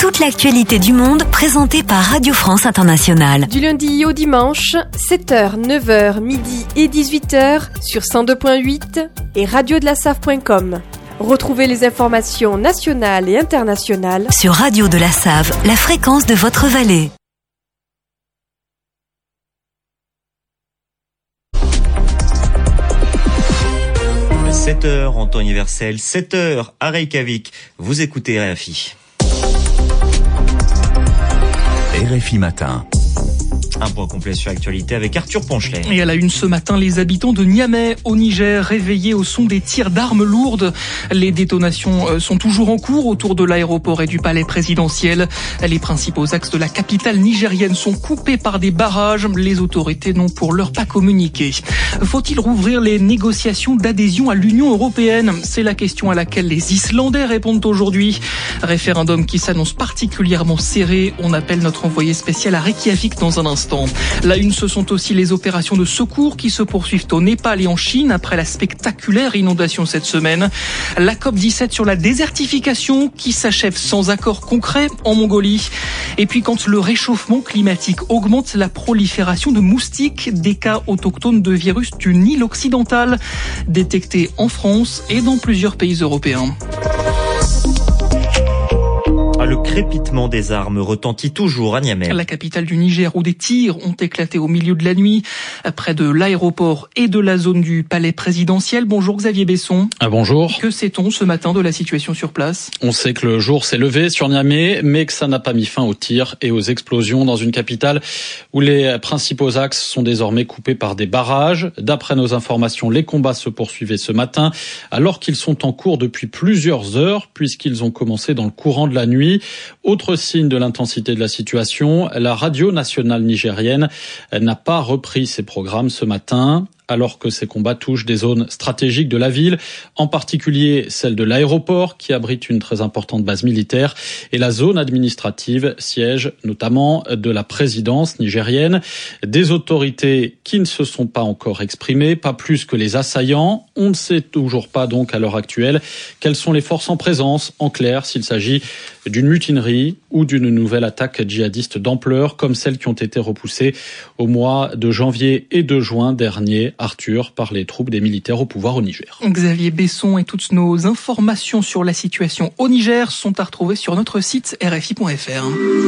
toute l'actualité du monde présentée par Radio France Internationale. Du lundi au dimanche, 7h, 9h, midi et 18h sur 102.8 et radiodelasave.com. Retrouvez les informations nationales et internationales sur Radio de la Save, la fréquence de votre vallée. – 7h en temps universel, 7h à Reykjavik. Vous écoutez RFI. RFI Matin. Un point complet sur l'actualité avec Arthur Ponchelet. Et à la une ce matin, les habitants de Niamey, au Niger, réveillés au son des tirs d'armes lourdes. Les détonations sont toujours en cours autour de l'aéroport et du palais présidentiel. Les principaux axes de la capitale nigérienne sont coupés par des barrages. Les autorités n'ont pour l'heure pas communiqué. Faut-il rouvrir les négociations d'adhésion à l'Union européenne ? C'est la question à laquelle les Islandais répondent aujourd'hui. Référendum qui s'annonce particulièrement serré. On appelle notre envoyé spécial à Reykjavik dans un instant. La une, ce sont aussi les opérations de secours qui se poursuivent au Népal et en Chine après la spectaculaire inondation cette semaine. La COP17 sur la désertification qui s'achève sans accord concret en Mongolie. Et puis quand le réchauffement climatique augmente la prolifération de moustiques, des cas autochtones de virus du Nil occidental détectés en France et dans plusieurs pays européens. Le crépitement des armes retentit toujours à Niamey. La capitale du Niger, où des tirs ont éclaté au milieu de la nuit, près de l'aéroport et de la zone du palais présidentiel. Bonjour Xavier Besson. Bonjour. Que sait-on ce matin de la situation sur place ? On sait que le jour s'est levé sur Niamey, mais que ça n'a pas mis fin aux tirs et aux explosions dans une capitale où les principaux axes sont désormais coupés par des barrages. D'après nos informations, les combats se poursuivaient ce matin, alors qu'ils sont en cours depuis plusieurs heures, puisqu'ils ont commencé dans le courant de la nuit. Autre signe de l'intensité de la situation, la radio nationale nigérienne n'a pas repris ses programmes ce matin, alors que ces combats touchent des zones stratégiques de la ville, en particulier celle de l'aéroport qui abrite une très importante base militaire et la zone administrative, siège notamment de la présidence nigérienne. Des autorités qui ne se sont pas encore exprimées, pas plus que les assaillants. On ne sait toujours pas donc à l'heure actuelle quelles sont les forces en présence, en clair s'il s'agit d'une mutinerie ou d'une nouvelle attaque djihadiste d'ampleur comme celles qui ont été repoussées au mois de janvier et de juin dernier, Arthur, par les troupes des militaires au pouvoir au Niger. Xavier Besson et toutes nos informations sur la situation au Niger sont à retrouver sur notre site rfi.fr.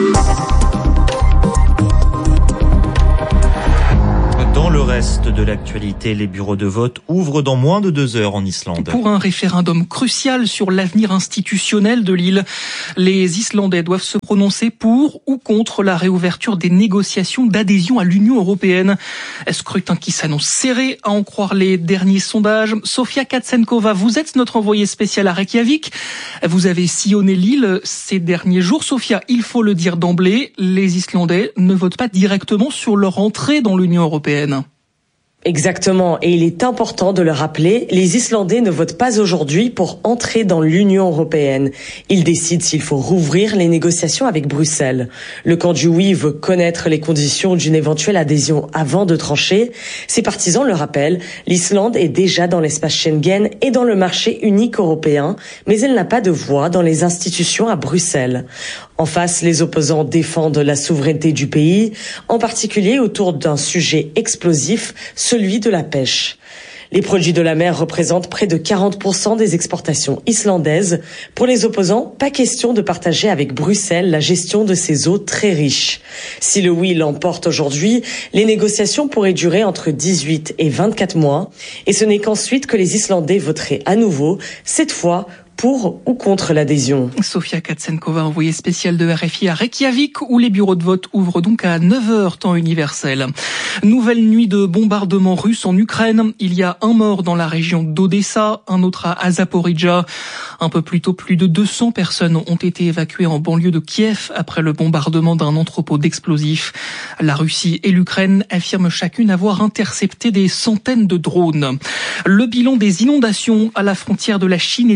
Dans le reste de l'actualité, les bureaux de vote ouvrent dans moins de 2 heures en Islande. Pour un référendum crucial sur l'avenir institutionnel de l'île, les Islandais doivent se prononcer pour ou contre la réouverture des négociations d'adhésion à l'Union européenne. Scrutin qui s'annonce serré, à en croire les derniers sondages. Sofia Katsenkova, vous êtes notre envoyée spéciale à Reykjavik. Vous avez sillonné l'île ces derniers jours. Sofia, il faut le dire d'emblée, les Islandais ne votent pas directement sur leur entrée dans l'Union européenne. Exactement, et il est important de le rappeler, les Islandais ne votent pas aujourd'hui pour entrer dans l'Union européenne. Ils décident s'il faut rouvrir les négociations avec Bruxelles. Le camp du oui veut connaître les conditions d'une éventuelle adhésion avant de trancher. Ses partisans le rappellent, l'Islande est déjà dans l'espace Schengen et dans le marché unique européen, mais elle n'a pas de voix dans les institutions à Bruxelles. En face, les opposants défendent la souveraineté du pays, en particulier autour d'un sujet explosif, celui de la pêche. Les produits de la mer représentent près de 40% des exportations islandaises. Pour les opposants, pas question de partager avec Bruxelles la gestion de ces eaux très riches. Si le oui l'emporte aujourd'hui, les négociations pourraient durer entre 18 et 24 mois. Et ce n'est qu'ensuite que les Islandais voteraient à nouveau, cette fois pour ou contre l'adhésion. Sofia Katsenkova, envoyée spéciale de RFI à Reykjavik, où les bureaux de vote ouvrent donc à 9h temps universel. Nouvelle nuit de bombardements russes en Ukraine. Il y a un mort dans la région d'Odessa, un autre à Zaporijjia. Un peu plus tôt, plus de 200 personnes ont été évacuées en banlieue de Kiev après le bombardement d'un entrepôt d'explosifs. La Russie et l'Ukraine affirment chacune avoir intercepté des centaines de drones. Le bilan des inondations à la frontière de la Chine et du Népal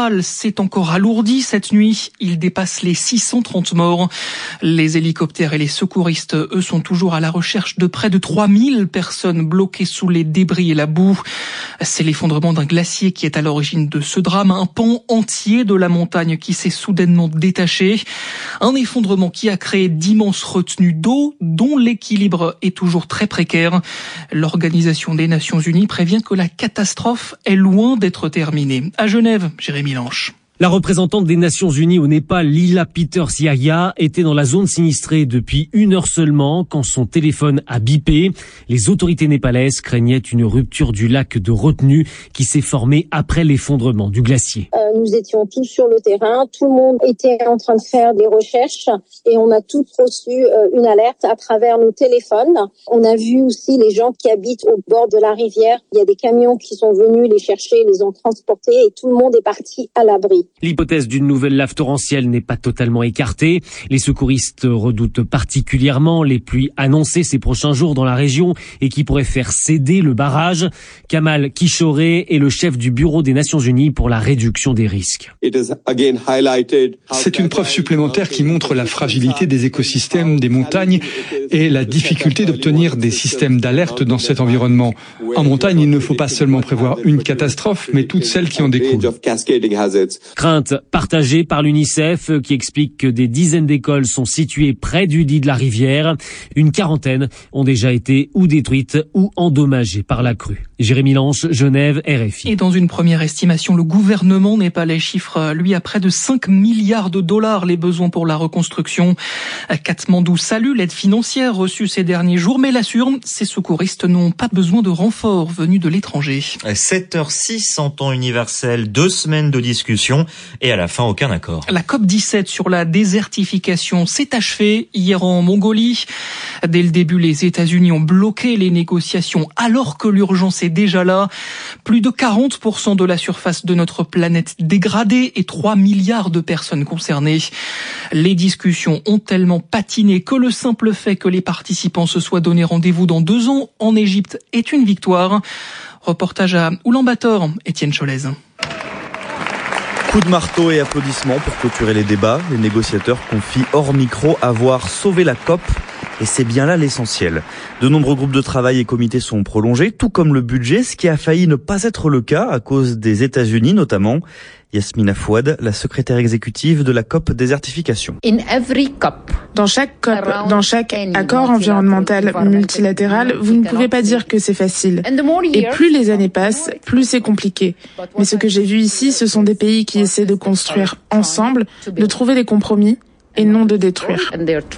Népal s'est encore alourdi cette nuit. Il dépasse les 630 morts. Les hélicoptères et les secouristes, eux, sont toujours à la recherche de près de 3000 personnes bloquées sous les débris et la boue. C'est l'effondrement d'un glacier qui est à l'origine de ce drame. Un pan entier de la montagne qui s'est soudainement détaché. Un effondrement qui a créé d'immenses retenues d'eau dont l'équilibre est toujours très précaire. L'Organisation des Nations Unies prévient que la catastrophe est loin d'être terminée. À Genève, Jérémy Lanche. La représentante des Nations Unies au Népal, Lila Peters-Yahya, était dans la zone sinistrée depuis 1 heure seulement quand son téléphone a bipé. Les autorités népalaises craignaient une rupture du lac de retenue qui s'est formé après l'effondrement du glacier. Nous étions tous sur le terrain, tout le monde était en train de faire des recherches et on a tous reçu une alerte à travers nos téléphones. On a vu aussi les gens qui habitent au bord de la rivière. Il y a des camions qui sont venus les chercher, les ont transportés et tout le monde est parti à l'abri. L'hypothèse d'une nouvelle lave torrentielle n'est pas totalement écartée. Les secouristes redoutent particulièrement les pluies annoncées ces prochains jours dans la région et qui pourraient faire céder le barrage. Kamal Kishore est le chef du Bureau des Nations Unies pour la réduction des risques. C'est une preuve supplémentaire qui montre la fragilité des écosystèmes des montagnes et la difficulté d'obtenir des systèmes d'alerte dans cet environnement. En montagne, il ne faut pas seulement prévoir une catastrophe, mais toutes celles qui en découlent. Crainte partagée par l'UNICEF qui explique que des dizaines d'écoles sont situées près du lit de la rivière. Une quarantaine ont déjà été ou détruites ou endommagées par la crue. Jérémy Lanche, Genève, RFI. Et dans une première estimation, le gouvernement népalais chiffre, lui, à près de 5 milliards de dollars les besoins pour la reconstruction. Katmandou salue l'aide financière reçue ces derniers jours, mais l'assure, ces secouristes n'ont pas besoin de renforts venus de l'étranger. 7h06 en temps universel, 2 semaines de discussion et à la fin aucun accord. La COP17 sur la désertification s'est achevée hier en Mongolie. Dès le début, les États-Unis ont bloqué les négociations alors que l'urgence est déjà là. Plus de 40% de la surface de notre planète dégradée et 3 milliards de personnes concernées. Les discussions ont tellement patiné que le simple fait que les participants se soient donné rendez-vous dans 2 ans en Égypte est une victoire. Reportage à Oulan-Bator, Étienne Cholez. Coup de marteau et applaudissements pour clôturer les débats. Les négociateurs confient hors micro avoir sauvé la COP. Et c'est bien là l'essentiel. De nombreux groupes de travail et comités sont prolongés, tout comme le budget, ce qui a failli ne pas être le cas à cause des États-Unis notamment. Yasmina Fouad, la secrétaire exécutive de la COP désertification. Dans chaque COP, dans chaque accord environnemental multilatéral, vous ne pouvez pas dire que c'est facile. Et plus les années passent, plus c'est compliqué. Mais ce que j'ai vu ici, ce sont des pays qui essaient de construire ensemble, de trouver des compromis et non de détruire.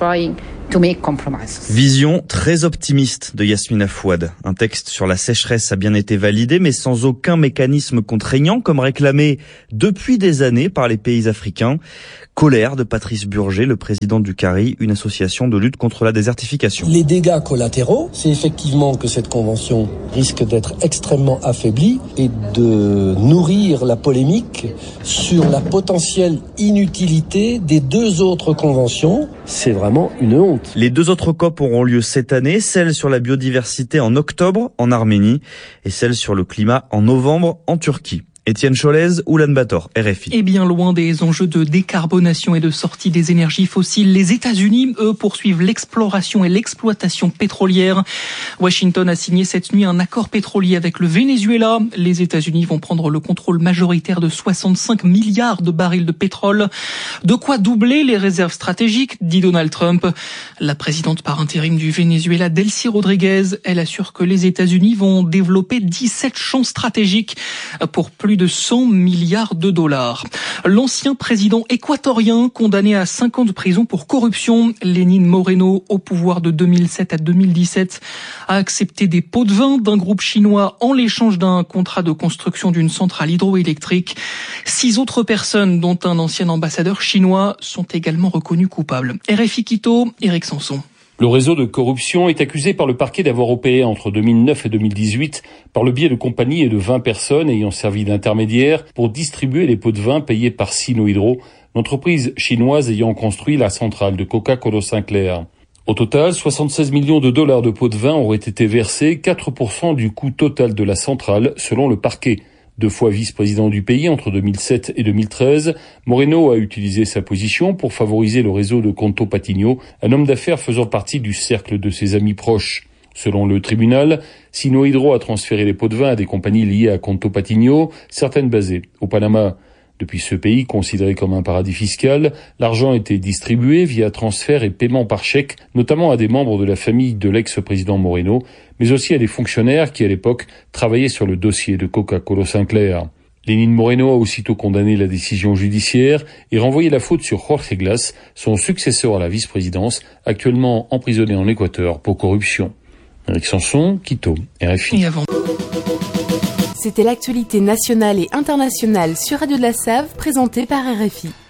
Vision très optimiste de Yasmina Fouad. Un texte sur la sécheresse a bien été validé, mais sans aucun mécanisme contraignant, comme réclamé depuis des années par les pays africains. Colère de Patrice Burger, le président du CARI, une association de lutte contre la désertification. Les dégâts collatéraux, c'est effectivement que cette convention risque d'être extrêmement affaiblie et de nourrir la polémique sur la potentielle inutilité des 2 autres conventions. C'est vraiment une honte. Les 2 autres COP auront lieu cette année, celle sur la biodiversité en octobre en Arménie et celle sur le climat en novembre en Turquie. Étienne Cholez, Oulan-Bator, RFI. Et bien loin des enjeux de décarbonation et de sortie des énergies fossiles, les États-Unis, eux, poursuivent l'exploration et l'exploitation pétrolière. Washington a signé cette nuit un accord pétrolier avec le Venezuela. Les États-Unis vont prendre le contrôle majoritaire de 65 milliards de barils de pétrole. De quoi doubler les réserves stratégiques, dit Donald Trump. La présidente par intérim du Venezuela, Delcy Rodriguez, elle assure que les États-Unis vont développer 17 champs stratégiques pour plus de 100 milliards de dollars. L'ancien président équatorien condamné à 5 ans de prison pour corruption, Lénine Moreno, au pouvoir de 2007 à 2017, a accepté des pots de vin d'un groupe chinois en l'échange d'un contrat de construction d'une centrale hydroélectrique. 6 autres personnes, dont un ancien ambassadeur chinois, sont également reconnues coupables. RFI Quito, Eric Sanson. Le réseau de corruption est accusé par le parquet d'avoir opéré entre 2009 et 2018 par le biais de compagnies et de 20 personnes ayant servi d'intermédiaires pour distribuer les pots de vin payés par Sinohydro, l'entreprise chinoise ayant construit la centrale de Coca-Cola Sinclair. Au total, 76 millions de dollars de pots de vin auraient été versés, 4% du coût total de la centrale selon le parquet. 2 fois vice-président du pays entre 2007 et 2013, Moreno a utilisé sa position pour favoriser le réseau de Conto Patinho, un homme d'affaires faisant partie du cercle de ses amis proches. Selon le tribunal, Sino Hydro a transféré les pots de vin à des compagnies liées à Conto Patinho, certaines basées au Panama. Depuis ce pays considéré comme un paradis fiscal, l'argent était distribué via transfert et paiement par chèque, notamment à des membres de la famille de l'ex-président Moreno, mais aussi à des fonctionnaires qui, à l'époque, travaillaient sur le dossier de Coca-Cola Sinclair. Lénine Moreno a aussitôt condamné la décision judiciaire et renvoyé la faute sur Jorge Glass, son successeur à la vice-présidence, actuellement emprisonné en Équateur pour corruption. Eric Sanson, Quito, RFI. C'était l'actualité nationale et internationale sur Radio de la Save, présentée par RFI.